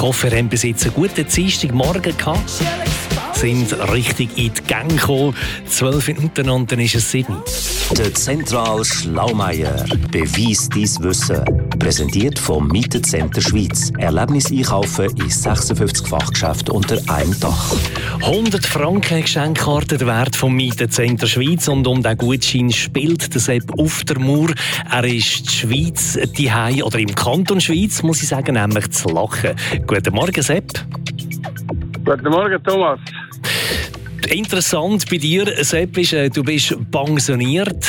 hoffe, ihr habt bis jetzt einen guten Dienstagmorgen gehabt. Sind richtig in die Gänge gekommen. 12 Minuten und dann ist es 7. Der Zentral Schlaumeier. Beweis dein Wissen. Präsentiert vom Mietencenter Schweiz. Erlebnis einkaufen in 56 Fachgeschäften unter einem Dach. 100 Franken Geschenkkarte der Wert vom Mietencenter Schweiz. Und um diesen Gutschein spielt der Sepp auf der Mauer. Er ist die Schweiz daheim, oder im Kanton Schweiz, muss ich sagen, nämlich zu Lachen. Guten Morgen, Sepp. Guten Morgen, Thomas. Interessant bei dir, Sepp, ist, du bist pensioniert,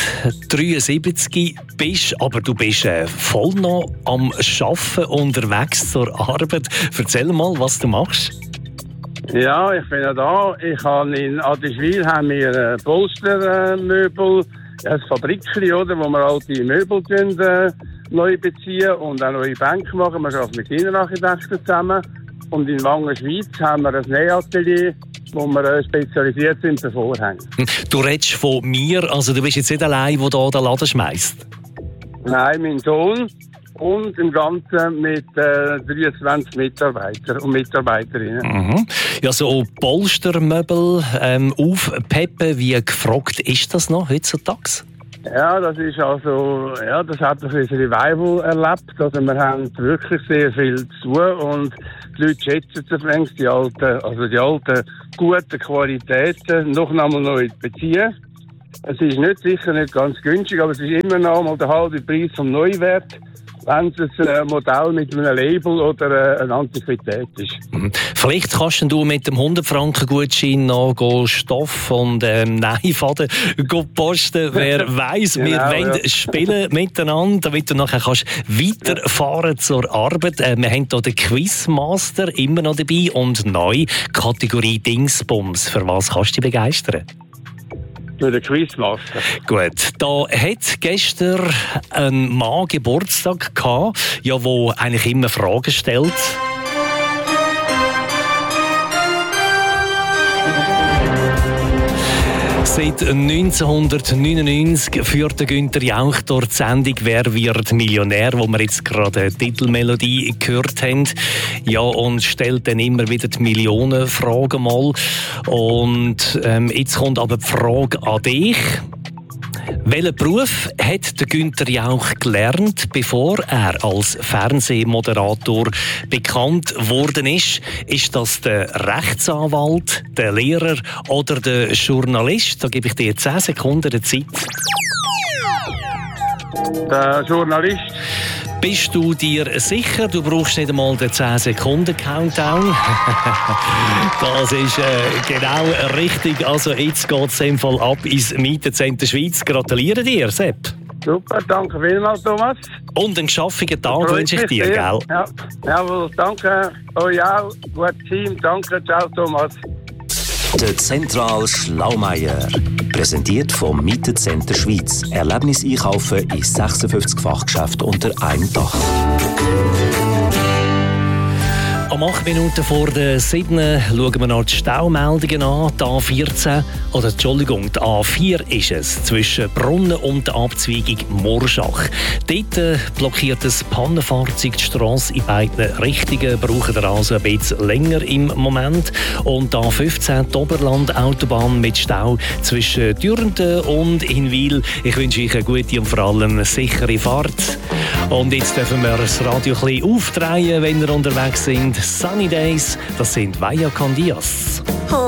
73 bist, aber du bist voll noch am Arbeiten unterwegs zur Arbeit. Erzähl mal, was du machst. Ja, ich bin ja da. Ich habe in Adiswil haben wir Polstermöbel, ein Fabrikchen, oder, wo wir alte Möbel neu beziehen und auch neue Bänke machen. Wir arbeiten mit Innenarchitekten zusammen. Und in Wangen, Schweiz, haben wir ein Nähatelier, wo wir spezialisiert sind für Vorhänge. Du redest von mir, also du bist jetzt nicht allein, der hier den Laden schmeißt? Nein, mein Sohn und im Ganzen mit 23 Mitarbeitern und Mitarbeiterinnen. Mhm. Ja, so Polstermöbel aufpeppen, wie gefragt ist das noch heutzutage? Ja, das ist also, ja, das hat ein Revival erlebt. Also wir haben wirklich sehr viel zu tun und die Leute schätzen es die alten guten Qualitäten noch einmal neu zu beziehen. Es ist sicher nicht ganz günstig, aber es ist immer noch mal der halbe Preis vom Neuwert, wenn es ein Modell mit einem Label oder eine Antiquität ist. Vielleicht kannst du mit dem 100-Franken-Gutschein noch Stoff und Nähfaden posten. Wer weiss, genau, wir wollen spielen miteinander, damit du nachher kannst weiterfahren zur Arbeit. Wir haben hier den Quizmaster immer noch dabei und neu Kategorie Dingsbums. Für was kannst du dich begeistern? Für den Quizmaster. Gut, da hat gestern ein Mann Geburtstag gehabt, ja, wo eigentlich immer Fragen stellt. Seit 1999 führt Günther Jauch durch die Sendung «Wer wird Millionär», wo wir jetzt gerade eine Titelmelodie gehört haben. Ja, und stellt dann immer wieder die Millionenfragen mal. Und jetzt kommt aber die Frage an dich. Welchen Beruf hat der Günther Jauch gelernt, bevor er als Fernsehmoderator bekannt worden ist? Ist das der Rechtsanwalt, der Lehrer oder der Journalist? Da gebe ich dir 10 Sekunden Zeit. Der Journalist. Bist du dir sicher? Du brauchst nicht einmal den 10-Sekunden-Countdown. Das ist genau richtig. Also jetzt geht es im Fall ab ins Mietencenter Schweiz. Gratuliere dir, Sepp. Super, danke vielmals, Thomas. Und einen geschaffigen Tag wünsche ich dir, gell? Ja, jawohl, danke. Euch auch. Gutes Team, danke. Ciao, Thomas. Der Zentral Schlaumeier. Präsentiert vom Mietencenter Schweiz. Erlebnis einkaufen in 56 Fachgeschäften unter einem Dach. Am 8 Minuten vor der 7 schauen wir noch die Staumeldungen an. Die A14, oder Entschuldigung, die A4 ist es, zwischen Brunnen und der Abzweigung Morschach. Dort blockiert das Pannenfahrzeug die Strasse in beiden Richtungen, brauchen also ein bisschen länger im Moment. Und die A15, die Oberland-Autobahn mit Stau zwischen Dürnten und Hinwil. Ich wünsche euch eine gute und vor allem eine sichere Fahrt. Und jetzt dürfen wir das Radio ein bisschen aufdrehen, wenn wir unterwegs sind. Sunny Days, das sind Vaya con Dios.